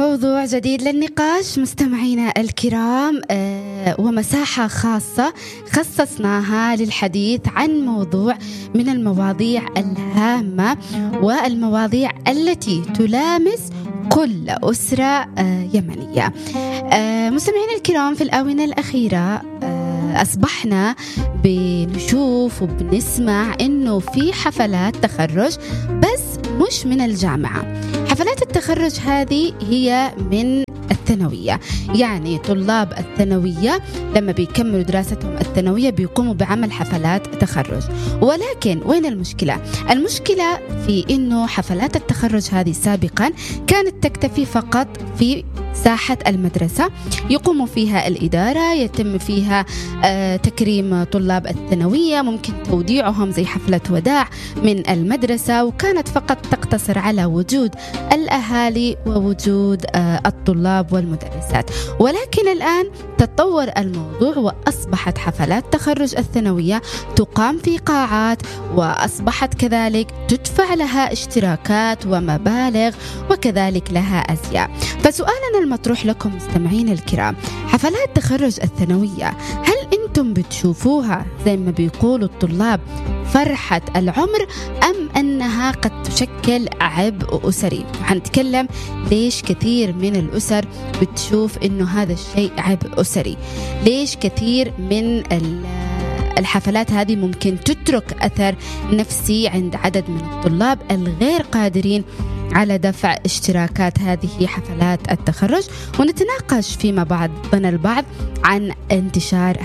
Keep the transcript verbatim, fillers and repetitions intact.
موضوع جديد للنقاش مستمعينا الكرام، آه ومساحة خاصة خصصناها للحديث عن موضوع من المواضيع الهامة والمواضيع التي تلامس كل أسرة آه يمنية. آه مستمعينا الكرام، في الآونة الأخيرة آه أصبحنا بنشوف وبنسمع إنه في حفلات تخرج، بس مش من الجامعة. حفلات التخرج هذه هي من الثانوية، يعني طلاب الثانوية لما بيكملوا دراستهم الثانوية بيقوموا بعمل حفلات تخرج. ولكن وين المشكلة؟ المشكلة في إنه حفلات التخرج هذه سابقا كانت تكتفي فقط في ساحة المدرسة، يقوم فيها الإدارة، يتم فيها آه تكريم طلاب الثانوية، ممكن توديعهم زي حفلة وداع من المدرسة، وكانت فقط تقتصر على وجود الأهالي ووجود آه الطلاب والمدرسات. ولكن الآن تطور الموضوع وأصبحت حفلات تخرج الثانوية تقام في قاعات، وأصبحت كذلك تدفع لها اشتراكات ومبالغ، وكذلك لها أزياء. فسؤالنا المطروح لكم مستمعين الكرام، حفلات تخرج الثانوية هل أنتم بتشوفوها زي ما بيقولوا الطلاب فرحة العمر، أم أنها قد تشكل عبء أسري؟ هنتكلم ليش كثير من الأسر بتشوف أنه هذا الشيء عبء أسري، ليش كثير من الحفلات هذه ممكن تترك أثر نفسي عند عدد من الطلاب الغير قادرين على دفع اشتراكات هذه حفلات التخرج. ونتناقش فيما بعضنا البعض عن انتشار